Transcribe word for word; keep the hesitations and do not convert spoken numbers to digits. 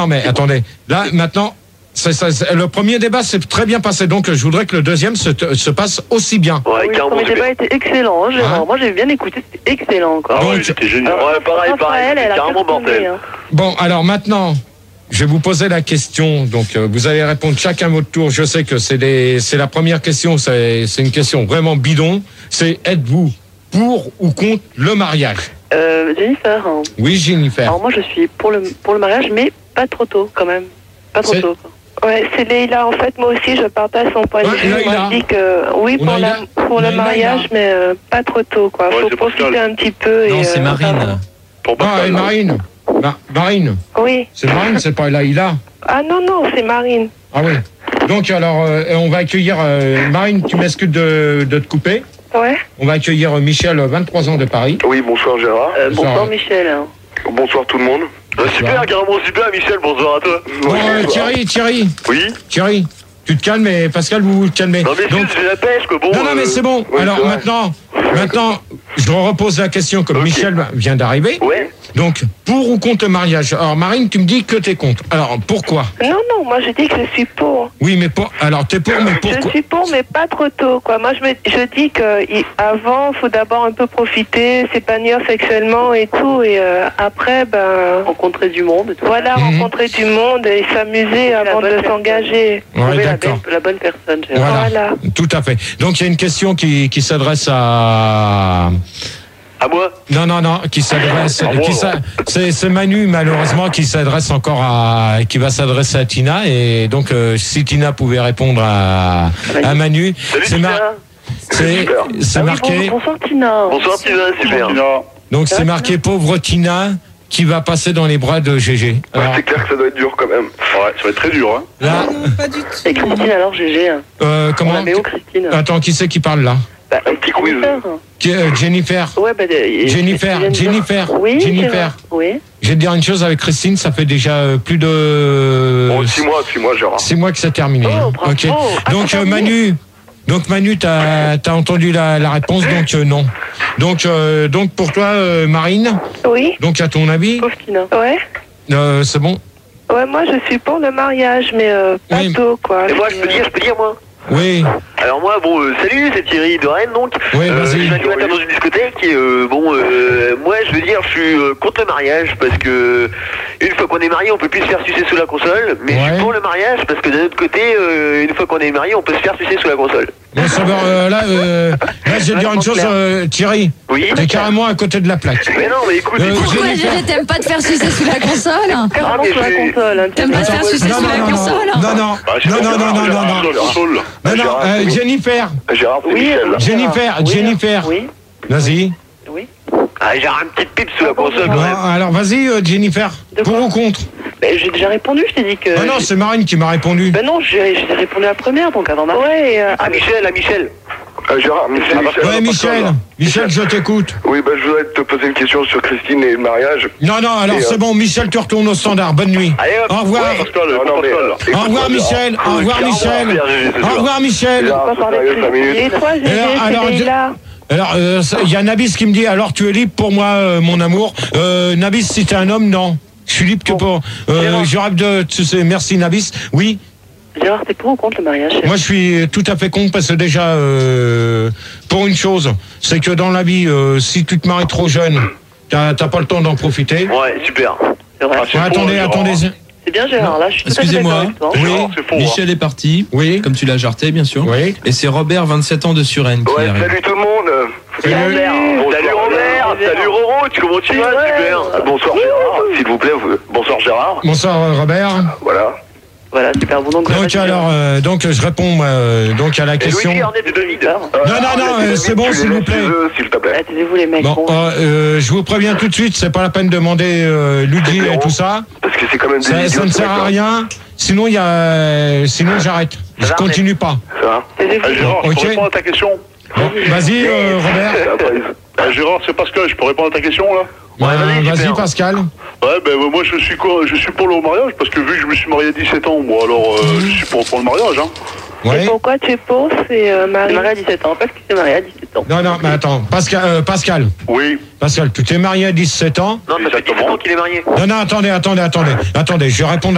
Non mais attendez, là maintenant, c'est, c'est, c'est, le premier débat s'est très bien passé, donc je voudrais que le deuxième se, se passe aussi bien. Ouais, oui, le premier débat était excellent, hein, Gérard. Hein Moi j'ai bien écouté, c'était excellent encore. Ah ouais, c'était génial. Ouais, pareil, pareil, c'est carrément mortel. Hein. Bon, alors maintenant, je vais vous poser la question, donc euh, vous allez répondre chacun votre tour. Je sais que c'est, des, c'est la première question, c'est, c'est une question vraiment bidon. C'est êtes-vous pour ou contre le mariage? Euh, Jennifer. Hein. Oui, Jennifer. Alors moi je suis pour le, pour le mariage, mais pas trop tôt quand même. Pas trop c'est... tôt. Ouais, c'est Leïla. En fait, moi aussi, je partage son point de ouais, vue. Moi, je dis que oui pour, la, pour le mariage, mais euh, pas trop tôt, quoi. Il ouais, faut profiter Pascal. un petit peu. Non, et, c'est euh, Marine. Pour ah, et Marine. Ma- Marine. Oui. C'est Marine, c'est pas Leïla. Ah non, non, c'est Marine. Ah oui. Donc, alors, euh, on va accueillir euh, Marine, tu m'excuses de, de te couper. Ouais. On va accueillir Michel, vingt-trois ans de Paris. Oui, bonsoir Gérard. Euh, bonsoir, bonsoir Michel. Hein. Bonsoir tout le monde. Euh, super, carrément super, Michel, bonsoir à toi. Bon, euh, Thierry, Thierry. Oui. Thierry, tu te calmes et Pascal, vous vous calmez. Non mais donc, c'est la pêche, que bon. Non, non, mais c'est bon. Oui, alors maintenant, maintenant, je repose la question comme okay. Michel vient d'arriver. Ouais. Donc, pour ou contre le mariage? Alors, Marine, tu me dis que t'es contre. Alors, pourquoi? Non, non, moi je dis que je suis pour. Oui, mais pour. Alors, t'es pour, mais pourquoi? Je suis pour, mais pas trop tôt, quoi. Moi, je, me... je dis qu'avant, il faut d'abord un peu profiter, s'épanouir sexuellement et tout, et euh, après, ben. Rencontrer du monde. Voilà, mmh. rencontrer du monde et s'amuser avant de s'engager. Ouais, trouver d'accord. La, la bonne personne, voilà. voilà. Tout à fait. Donc, il y a une question qui, qui s'adresse à. À moi? Non, non, non, qui s'adresse, ah, qui s'a, c'est, c'est Manu, malheureusement, qui s'adresse encore à, qui va s'adresser à Tina, et donc, euh, si Tina pouvait répondre à, à Manu. Salut, c'est, mar- c'est, c'est ah, marqué. Oui, bon, bonsoir Tina. Bonsoir Tina, super. Donc, c'est marqué pauvre Tina, qui va passer dans les bras de G G. Alors, ouais, c'est clair que ça doit être dur quand même. Ouais, ça va être très dur, hein. Là. Ah, non, pas du tout. Et Christine, alors G G. Hein. Euh, comment? Mais où Christine? Attends, qui c'est qui parle là? Bah, un petit quiz. Euh, Jennifer. Ouais, bah, euh, Jennifer. Jennifer. Oui. Jennifer. Oui. Je vais te dire une chose avec Christine, ça fait déjà euh, plus de. Bon, six mois, six mois, Gérard. Six mois que c'est terminé. Oh, bravo. Ok. Ah, donc euh, Manu. Donc Manu, t'as, t'as entendu la, la réponse, donc euh, non. Donc, euh, donc pour toi, euh, Marine. Oui. Donc à ton avis. Pauvre Tina. Ouais. Euh, c'est bon. Ouais, moi je suis pour le mariage, mais euh, pas oui. tôt, quoi. Et moi, je peux dire, je peux dire moi. Oui. Alors moi, bon, euh, salut, c'est Thierry de Rennes, donc. Oui, euh, vas-y. je suis animateur dans une discothèque et euh, bon, euh, moi, je veux dire, je suis euh, contre le mariage parce que une fois qu'on est marié, on peut plus se faire sucer sous la console, mais ouais. je suis pour le mariage parce que d'un autre côté, euh, une fois qu'on est marié, on peut se faire sucer sous la console. Bon, ça va, euh, là, euh, là, je vais te dire une chose, euh, Thierry. Oui. T'es carrément à côté de la plaque. Mais non, mais écoute, Euh, écoute. Pourquoi Jennifer- Gégé, t'aimes pas te faire sucer sous la console? Carrément mais sous la j'ai- console. Hein, T'aimes pas te faire sucer Non, sous non, la non, console? non, non, non, Ah, non, non, non, non, non, non. Console. Non, non, Gérard, euh, c'est- Jennifer, Gérard, c'est Oui. Michel. Jennifer, Oui. Jennifer. Oui. Vas-y. Oui. Ah, j'ai une petite pipe sous la console quand Bon, même. alors vas-y, euh, Jennifer. De Pour quoi ou contre? Ben, j'ai déjà répondu, je t'ai dit que. Ah non, c'est Marine qui m'a répondu. Ben non, j'ai, j'ai répondu à la première, donc avant ma. Ouais, et, euh, Ah, Michel, ah, Michel. Euh, Gérard, Michel, Michel. Ouais, Michel. Michel, je t'écoute. Oui, bah, je voudrais te poser une question sur Christine et le mariage. Non, non, alors Et, euh, c'est bon, Michel, tu retournes au standard. Bonne nuit. Allez, hop. Au revoir. Ouais, Pascal, Non, non, mais, Pascal. euh, Au écoute-moi, revoir, Michel. Au revoir, Au revoir, Michel. Pierre, c'est Au sûr. revoir, Michel. Gérard, on va c'est parler sérieux, cinq de minutes. Et toi, G G, Alors, alors, c'est je- là. Alors, euh, il y a Nabis qui me dit, alors tu es libre pour moi, euh, mon amour. Euh, Nabis, si t'es un homme, non. Je suis libre que pour... Euh, je rêve de... Tu sais, merci, Nabis. Oui. Gérard, t'es pour ou contre le mariage? Moi, je suis tout à fait con parce que déjà, euh, pour une chose, c'est que dans la vie, euh, si tu te maries trop jeune, t'as, t'as pas le temps d'en profiter. Ouais, super. C'est vrai. Ah, c'est Ouais, faux, attendez, Gérard. attendez. C'est bien, Gérard, là, je suis tout à fait Excusez-moi. d'accord avec toi. Oui. Gérard, c'est faux, hein. Michel est parti, Oui. comme tu l'as jarté, bien sûr. Oui. Et c'est Robert, vingt-sept ans de Suresnes, qui Ouais, arrive. salut tout le monde. Salut. Robert. Bonsoir, Salut Robert, Gérard. salut Roro, tu comment tu vas, super. Bonsoir Gérard, s'il vous plaît. vous- Bonsoir Gérard. Bonsoir, euh, Robert. Voilà. Voilà, super. Bon, donc, Donc, alors, euh, donc, je réponds euh, donc à la Et question. Louis Arnett de David. Euh, non, non, arrêtez, euh, c'est bon, tu s'il les vous laisses plaît. chez eux, s'il te plaît. Attendez-vous, les mecs. Bon, bon. euh, euh, je vous préviens tout de suite, c'est pas la peine de demander euh, Luigi et tout ça. Parce que c'est quand même des Ça, idiots, ça ne ce sert à mec-là. rien. Sinon, il y a, sinon j'arrête. Je continue pas. Ça va. Taisez-vous. Ah, Gérard, Ok. je peux répondre à ta question. Bon, vas-y, euh, Robert. C'est la prise. Ah, Gérard, c'est Pascal, je peux répondre à ta question là? Euh, vas-y, vas-y, super. Pascal. Ouais, ben euh, moi je suis quoi? Je suis pour le mariage parce que vu que je me suis marié à dix-sept ans, moi alors euh, je suis pour, pour le mariage. Hein. Et Ouais. pourquoi tu es pour? C'est euh, Marie. Marie à dix-sept ans, parce que c'est marié à dix-sept ans. Non, non, mais attends, Pascal, euh, Pascal, Oui. Pascal, tu t'es marié à dix-sept ans. Non, ça fait dix-sept ans qu'il est marié. Non, non, attendez, attendez, attendez, attendez, je réponds.